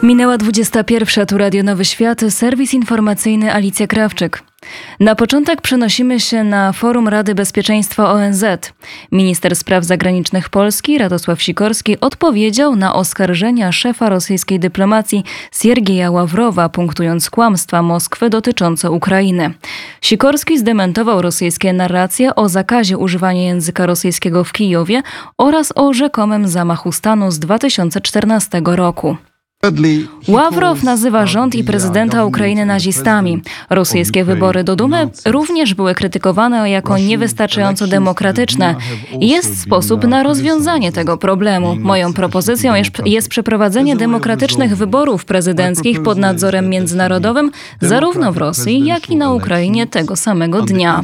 Minęła 21. Tu Radio Nowy Świat, serwis informacyjny Alicja Krawczyk. Na początek przenosimy się na forum Rady Bezpieczeństwa ONZ. Minister spraw zagranicznych Polski Radosław Sikorski odpowiedział na oskarżenia szefa rosyjskiej dyplomacji Siergieja Ławrowa, punktując kłamstwa Moskwy dotyczące Ukrainy. Sikorski zdementował rosyjskie narracje o zakazie używania języka rosyjskiego w Kijowie oraz o rzekomym zamachu stanu z 2014 roku. Ławrow nazywa rząd i prezydenta Ukrainy nazistami. Rosyjskie wybory do Dumy również były krytykowane jako niewystarczająco demokratyczne. Jest sposób na rozwiązanie tego problemu. Moją propozycją jest przeprowadzenie demokratycznych wyborów prezydenckich pod nadzorem międzynarodowym zarówno w Rosji, jak i na Ukrainie tego samego dnia.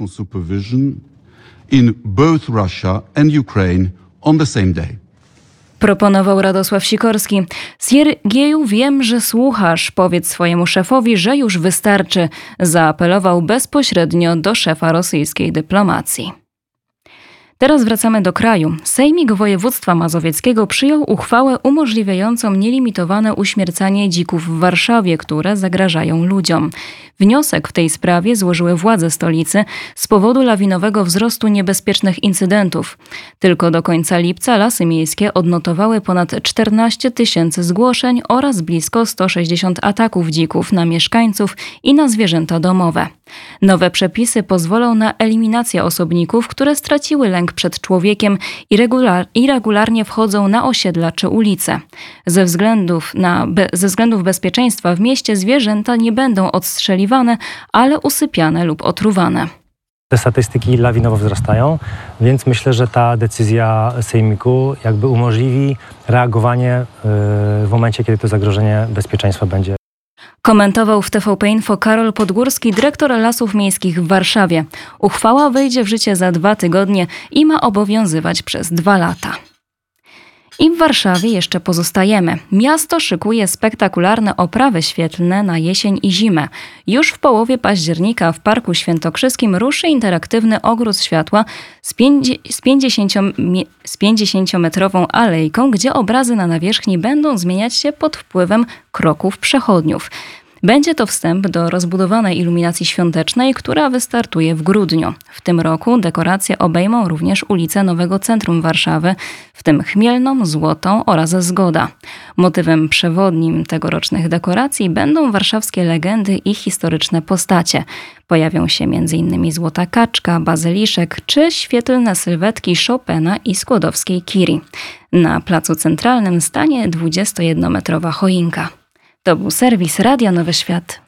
Proponował Radosław Sikorski. Siergieju, wiem, że słuchasz. Powiedz swojemu szefowi, że już wystarczy. Zaapelował bezpośrednio do szefa rosyjskiej dyplomacji. Teraz wracamy do kraju. Sejmik Województwa Mazowieckiego przyjął uchwałę umożliwiającą nielimitowane uśmiercanie dzików w Warszawie, które zagrażają ludziom. Wniosek w tej sprawie złożyły władze stolicy z powodu lawinowego wzrostu niebezpiecznych incydentów. Tylko do końca lipca Lasy Miejskie odnotowały ponad 14 000 zgłoszeń oraz blisko 160 ataków dzików na mieszkańców i na zwierzęta domowe. Nowe przepisy pozwolą na eliminację osobników, które straciły lęk przed człowiekiem i regularnie wchodzą na osiedla czy ulice. Ze względów bezpieczeństwa w mieście zwierzęta nie będą odstrzeliwane, ale usypiane lub otruwane. Te statystyki lawinowo wzrastają, więc myślę, że ta decyzja sejmiku jakby umożliwi reagowanie w momencie, kiedy to zagrożenie bezpieczeństwa będzie. Komentował w TVP Info Karol Podgórski, dyrektor Lasów Miejskich w Warszawie. Uchwała wejdzie w życie za 2 tygodnie i ma obowiązywać przez 2 lata. I w Warszawie jeszcze pozostajemy. Miasto szykuje spektakularne oprawy świetlne na jesień i zimę. Już w połowie października w Parku Świętokrzyskim ruszy interaktywny ogród światła z 50-metrową alejką, gdzie obrazy na nawierzchni będą zmieniać się pod wpływem kroków przechodniów. Będzie to wstęp do rozbudowanej iluminacji świątecznej, która wystartuje w grudniu. W tym roku dekoracje obejmą również ulice Nowego Centrum Warszawy, w tym Chmielną, Złotą oraz Zgoda. Motywem przewodnim tegorocznych dekoracji będą warszawskie legendy i historyczne postacie. Pojawią się m.in. Złota Kaczka, Bazyliszek czy świetlne sylwetki Chopina i Skłodowskiej Curie. Na Placu Centralnym stanie 21-metrowa choinka. To był serwis Radia Nowy Świat.